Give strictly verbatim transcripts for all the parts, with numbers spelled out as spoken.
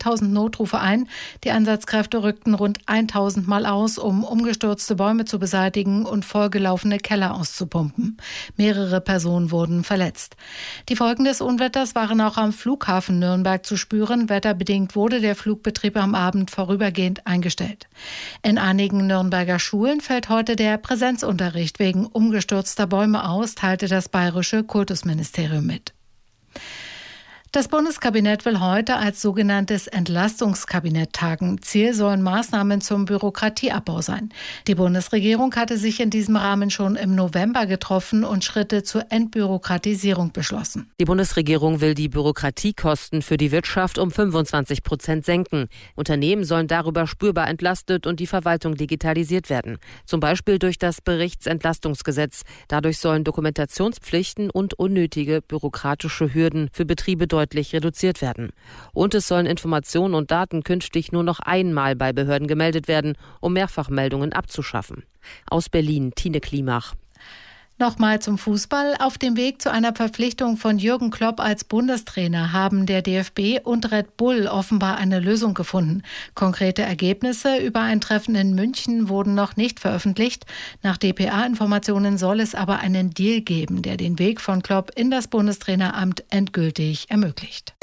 zweitausend Notrufe ein. Die Einsatzkräfte rückten rund tausend Mal aus, um umgestürzte Bäume zu beseitigen und vollgelaufene Keller auszupumpen. Mehrere Personen wurden verletzt. Die Folgen des Unwetters waren auch am Flughafen Nürnberg zu spüren. Wetterbedingt wurde der Flugbetrieb am Abend vorübergehend eingestellt. In einigen Nürnberger Schulen fällt heute der Präsenzunterricht wegen umgestürzter Bäume aus, teilte das bayerische Kultusministerium mit. Das Bundeskabinett will heute als sogenanntes Entlastungskabinett tagen. Ziel sollen Maßnahmen zum Bürokratieabbau sein. Die Bundesregierung hatte sich in diesem Rahmen schon im November getroffen und Schritte zur Entbürokratisierung beschlossen. Die Bundesregierung will die Bürokratiekosten für die Wirtschaft um fünfundzwanzig Prozent senken. Unternehmen sollen darüber spürbar entlastet und die Verwaltung digitalisiert werden. Zum Beispiel durch das Berichtsentlastungsgesetz. Dadurch sollen Dokumentationspflichten und unnötige bürokratische Hürden für Betriebe deutlich reduziert werden. Und es sollen Informationen und Daten künftig nur noch einmal bei Behörden gemeldet werden, um Mehrfachmeldungen abzuschaffen. Aus Berlin, Tine Klimach. Nochmal zum Fußball. Auf dem Weg zu einer Verpflichtung von Jürgen Klopp als Bundestrainer haben der D F B und Red Bull offenbar eine Lösung gefunden. Konkrete Ergebnisse über ein Treffen in München wurden noch nicht veröffentlicht. Nach D P A-Informationen soll es aber einen Deal geben, der den Weg von Klopp in das Bundestraineramt endgültig ermöglicht.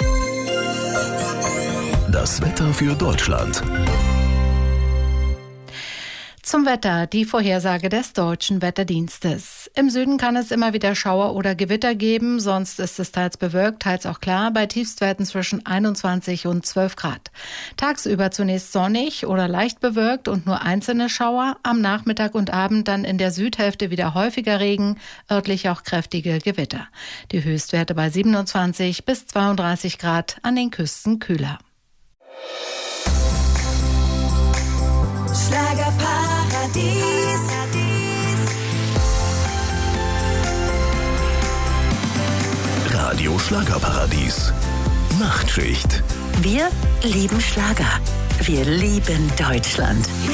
Das Wetter für Deutschland. Zum Wetter, die Vorhersage des Deutschen Wetterdienstes. Im Süden kann es immer wieder Schauer oder Gewitter geben, sonst ist es teils bewölkt, teils auch klar, bei Tiefstwerten zwischen einundzwanzig und zwölf Grad. Tagsüber zunächst sonnig oder leicht bewölkt und nur einzelne Schauer, am Nachmittag und Abend dann in der Südhälfte wieder häufiger Regen, örtlich auch kräftige Gewitter. Die Höchstwerte bei siebenundzwanzig bis zweiunddreißig Grad, an den Küsten kühler. Schlagerparadies. Radio Schlagerparadies. Nachtschicht. Wir lieben Schlager. Wir lieben Deutschland.